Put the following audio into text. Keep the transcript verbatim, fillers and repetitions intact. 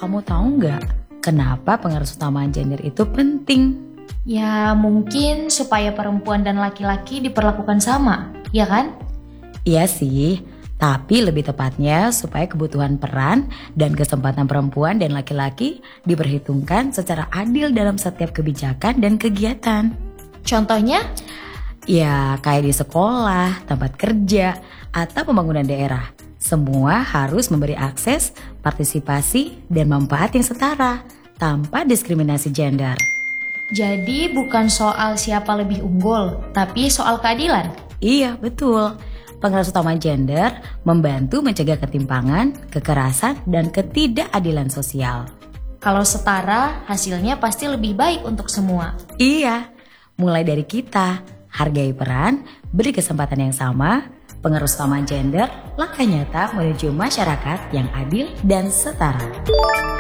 kamu tahu nggak kenapa pengaruh utama gender itu penting? Ya mungkin supaya perempuan dan laki-laki diperlakukan sama, ya kan? Iya sih, tapi lebih tepatnya supaya kebutuhan peran dan kesempatan perempuan dan laki-laki diperhitungkan secara adil dalam setiap kebijakan dan kegiatan. Contohnya? Ya kayak di sekolah, tempat kerja, atau pembangunan daerah. Semua harus memberi akses, partisipasi, dan manfaat yang setara tanpa diskriminasi gender. Jadi bukan soal siapa lebih unggul, tapi soal keadilan. Iya, betul. Pengaruh utama gender membantu mencegah ketimpangan, kekerasan, dan ketidakadilan sosial. Kalau setara, hasilnya pasti lebih baik untuk semua. Iya, mulai dari kita, hargai peran, beri kesempatan yang sama, pengaruh utama gender, langkah nyata menuju masyarakat yang adil dan setara.